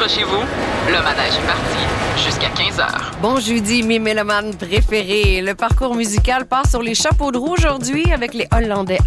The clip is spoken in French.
Accrochez-vous, le manège est parti jusqu'à 15h. Bon jeudi, mes mélomanes préférés. Le parcours musical part sur les chapeaux de roue aujourd'hui avec les Hollandais